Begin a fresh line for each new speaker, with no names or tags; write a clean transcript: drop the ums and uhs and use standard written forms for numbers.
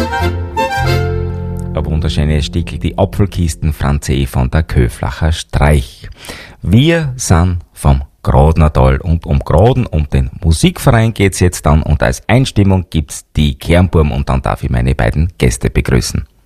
Ein wunderschönes Stickel, die Apfelkisten Franzé von der Köflacher Streich. Wir sind vom Grodnertal und um Groden, um den Musikverein geht's jetzt dann und als Einstimmung gibt's die Kernburm und dann darf ich meine beiden Gäste begrüßen.